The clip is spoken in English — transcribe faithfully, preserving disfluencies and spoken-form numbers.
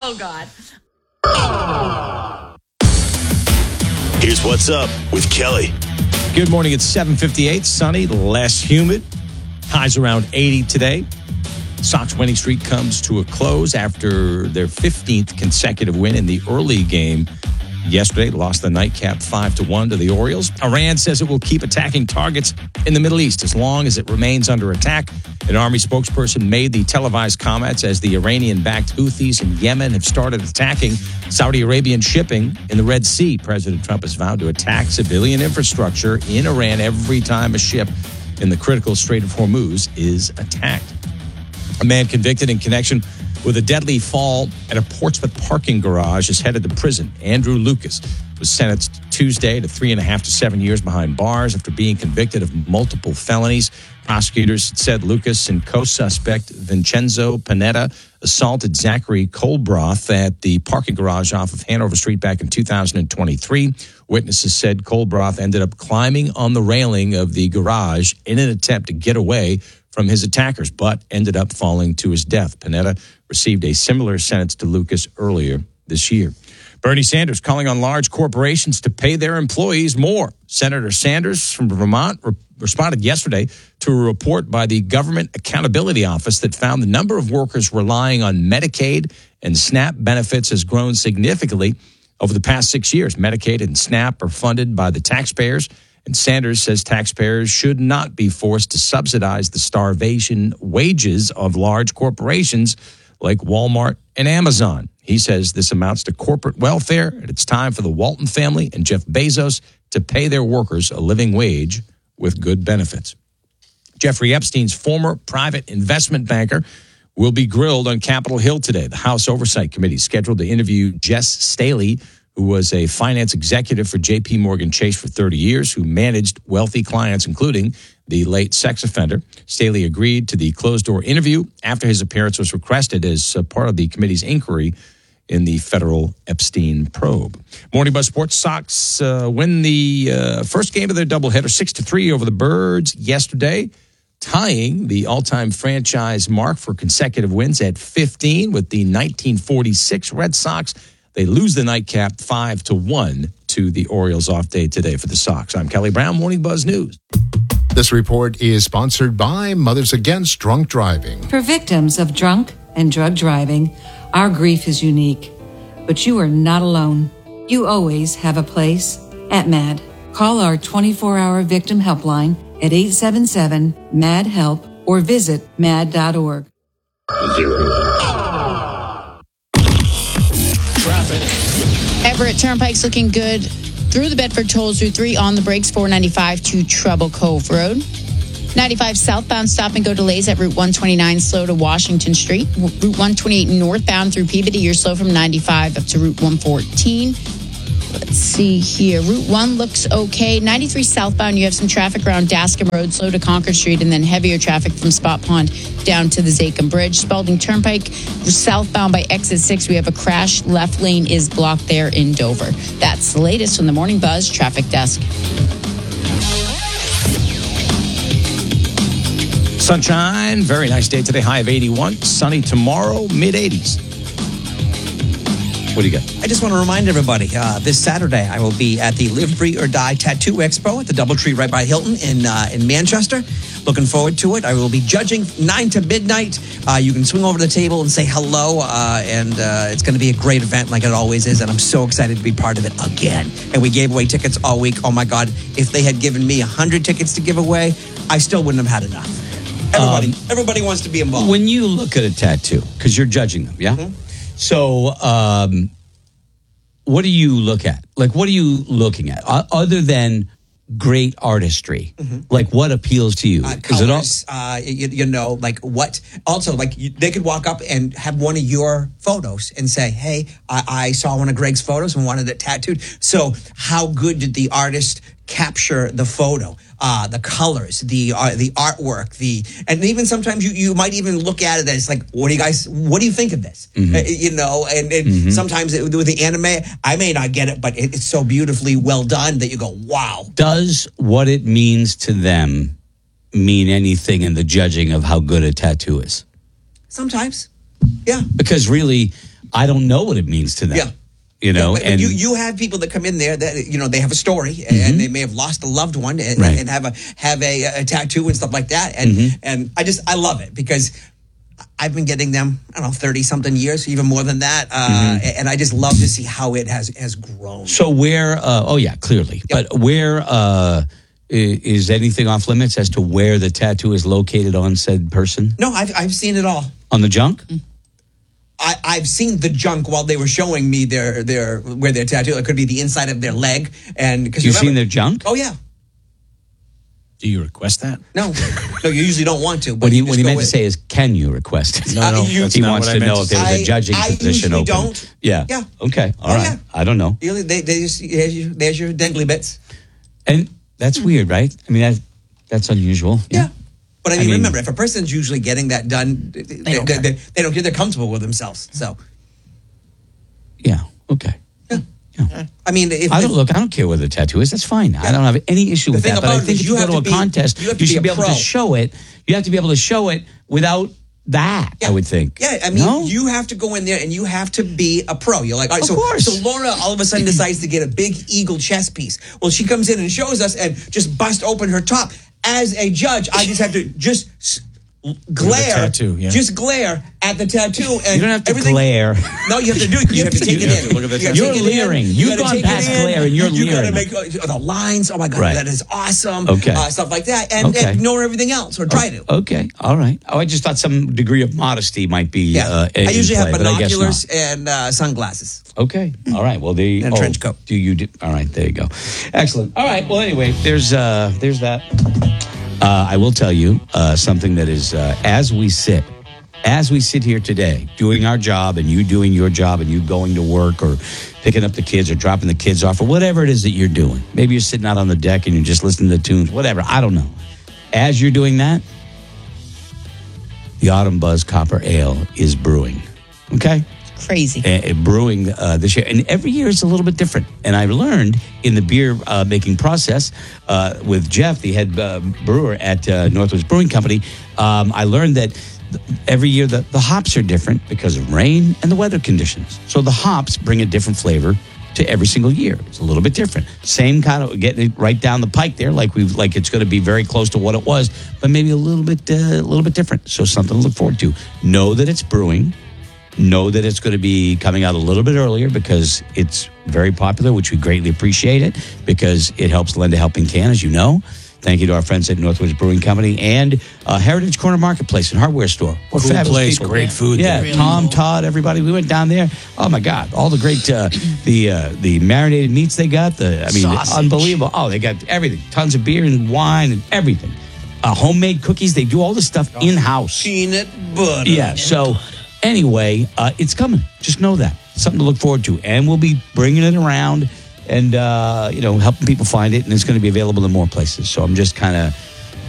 Oh, God. Here's what's up with Kelly. Good morning. It's seven fifty-eight. Sunny, less humid. Highs around eighty today. Sox winning streak comes to a close after their fifteenth consecutive win in the early game yesterday. Lost the nightcap five to one to the Orioles. Iran says it will keep attacking targets in the Middle East as long as it remains under attack. An Army spokesperson made the televised comments as the Iranian-backed Houthis in Yemen have started attacking Saudi Arabian shipping in the Red Sea. President Trump has vowed to attack civilian infrastructure in Iran every time a ship in the critical Strait of Hormuz is attacked. A man convicted in connection with a deadly fall at a Portsmouth parking garage is headed to prison. Andrew Lucas was sentenced Tuesday to three and a half to seven years behind bars after being convicted of multiple felonies. Prosecutors said Lucas and co-suspect Vincenzo Panetta assaulted Zachary Colbroth at the parking garage off of Hanover Street back in two thousand twenty-three. Witnesses said Colbroth ended up climbing on the railing of the garage in an attempt to get away from his attackers, but ended up falling to his death. Panetta received a similar sentence to Lucas earlier this year. Bernie Sanders calling on large corporations to pay their employees more. Senator Sanders from Vermont re- responded yesterday to a report by the Government Accountability Office that found the number of workers relying on Medicaid and SNAP benefits has grown significantly over the past six years. Medicaid and SNAP are funded by the taxpayers, and Sanders says taxpayers should not be forced to subsidize the starvation wages of large corporations like Walmart and Amazon. He says this amounts to corporate welfare, and it's time for the Walton family and Jeff Bezos to pay their workers a living wage with good benefits. Jeffrey Epstein's former private investment banker will be grilled on Capitol Hill today. The House Oversight Committee is scheduled to interview Jess Staley, who was a finance executive for J P Morgan Chase for thirty years, who managed wealthy clients, including the late sex offender. Staley agreed to the closed-door interview after his appearance was requested as part of the committee's inquiry in the federal Epstein probe. Morning Buzz Sports. Sox uh, win the uh, first game of their doubleheader six to three over the Birds yesterday, tying the all-time franchise mark for consecutive wins at fifteen with the nineteen forty-six Red Sox. They lose the nightcap five to one to the Orioles off day today for the Sox. I'm Kelly Brown, Morning Buzz News. This report is sponsored by Mothers Against Drunk Driving. For victims of drunk and drug driving, our grief is unique, but you are not alone. You always have a place at M A D. Call our twenty-four hour victim helpline at eight seven seven, M A D, HELP or visit mad dot org. Everett Turnpike's looking good through the Bedford tolls, Route three on the brakes, four ninety-five to Treble Cove Road. ninety-five southbound stop and go delays at Route one twenty-nine, slow to Washington Street. Route one twenty-eight northbound through Peabody, you're slow from ninety-five up to Route one fourteen. Let's see here. Route one looks okay. ninety-three southbound, you have some traffic around Dascom Road, slow to Concord Street, and then heavier traffic from Spot Pond down to the Zachem Bridge. Spalding Turnpike, southbound by exit six, we have a crash. Left lane is blocked there in Dover. That's the latest from the Morning Buzz Traffic Desk. Sunshine, very nice day today, high of eighty-one. Sunny tomorrow, mid eighties. What do you got? I just want to remind everybody, uh, this Saturday I will be at the Live Free or Die Tattoo Expo at the Doubletree right by Hilton in uh, in Manchester. Looking forward to it. I will be judging nine to midnight. Uh, you can swing over to the table and say hello, uh, and uh, it's going to be a great event like it always is, and I'm so excited to be part of it again. And we gave away tickets all week. Oh, my God. If they had given me one hundred tickets to give away, I still wouldn't have had enough. Everybody, um, everybody wants to be involved. When you look at a tattoo, because you're judging them, yeah? Mm-hmm. So, um, what do you look at? Like, what are you looking at? Uh, other than great artistry, mm-hmm. like what appeals to you? Uh, colors, all- uh, you, you know, like what? Also, like you, they could walk up and have one of your photos and say, "Hey, I, I saw one of Greg's photos and wanted it tattooed." So, how good did the artist capture the photo? Uh, the colors, the uh, the artwork, the and even sometimes you, you might even look at it as like, what do you guys, what do you think of this? Mm-hmm. Uh, you know, and, and mm-hmm. sometimes it, with the anime, I may not get it, but it, it's so beautifully well done that you go, wow. Does what it means to them mean anything in the judging of how good a tattoo is? Sometimes, yeah. Because really, I don't know what it means to them. Yeah. You know, Yeah, but and you, you have people that come in there that, you know, they have a story and they may have lost a loved one and, Right. and have a have a, a tattoo and stuff like that. And Mhm. and I just, I love it because I've been getting them, I don't know, thirty something years, even more than that. Uh, Mm-hmm. And I just love to see how it has, has grown. So where? Uh, oh yeah, clearly. But where uh, i- is anything off limits as to where the tattoo is located on said person? No, I've, I've seen it all. On the junk? I, I've seen the junk while they were showing me their their where their tattoo. It could be the inside of their leg, and because You've seen their junk? Oh yeah. Do you request that? No, no, you usually don't want to. But What he, you what just he go meant to with- say is, can you request it? No, no, Uh, you- that's he not wants what I to meant know if there was a I- judging I position usually open. don't. Yeah. Yeah. Okay. All Oh, right. yeah. I don't know. You- They, they just, there's your, there's your dangly bits. And that's weird, right? I mean, that, that's unusual. Yeah. But I I mean, mean- remember, if a person's usually getting that done, they, they, don't they, care. they, they don't get, they're comfortable with themselves. So, Yeah. Okay. I mean, if I don't if- look. I don't care where the tattoo is. That's fine. I don't have any issue The with thing that. But I about it think is if you you go have to a to be- contest, you you, have to should be be a able to pro. show it. You have to be able to show it without that. I would think. Yeah, I mean, No? you have to go in there and you have to be a pro. You're like, all right, Of so, course. so Laura all of a sudden decides to get a big eagle chest piece. Well, she comes in and shows us and just bust open her top. As a judge, I just have to just s- glare, tattoo, yeah. just glare at the tattoo, and You don't have to everything- glare. No, you have to do it because you have to take You it have in. to look at the You gotta tattoo. take You're it in. leering. You You've gotta gone take it past in. glare and you're You got to leering. make uh, the lines. Oh my god, Right. that is awesome. Okay. uh, stuff like that, and, Okay. and ignore everything else or try to. Okay. All right. Oh, I just thought some degree of modesty might be. Yeah, Uh, I in usually have play, but I guess binoculars not. and uh, sunglasses. Okay. All right. Well, the And a trench coat. Do you do? All right. There you go. Excellent. All right. Well, anyway, there's uh, there's that. Uh, I will tell you uh, something that is uh, as we sit, as we sit here today, doing our job, and you doing your job, and you going to work or picking up the kids or dropping the kids off or whatever it is that you're doing. Maybe you're sitting out on the deck and you're just listening to tunes. Whatever. I don't know. As you're doing that, the Autumn Buzz Copper Ale is brewing. Okay. Crazy. uh, brewing uh, this year. And every year it's a little bit different. And I've learned in the beer uh, making process uh, with Jeff, the head uh, brewer at uh, Northwoods Brewing Company, um, I learned that th- every year the, the hops are different because of rain and the weather conditions. So the hops bring a different flavor to every single year. It's a little bit different. Same kind of getting it right down the pike there, like we've like it's going to be very close to what it was, but maybe a little bit uh, a little bit different. So something to look forward to. Know that it's brewing. Know that it's going to be coming out a little bit earlier because it's very popular, which we greatly appreciate it because it helps lend a helping hand, as you know. Thank you to our friends at Northwoods Brewing Company and uh, Heritage Corner Marketplace and Hardware Store. What Cool fabulous place, people. great food Yeah, there. Tom, Todd, everybody. We went down there. Oh my God, all the great uh, the uh, the marinated meats they got. The I mean, Sausage. unbelievable. Oh, they got everything. Tons of beer and wine and everything. Uh, homemade cookies. They do all this stuff in house. Peanut butter. Yeah. So anyway, uh, it's coming. Just know that. Something to look forward to. And we'll be bringing it around and, uh, you know, helping people find it. And it's going to be available in more places. So I'm just kind of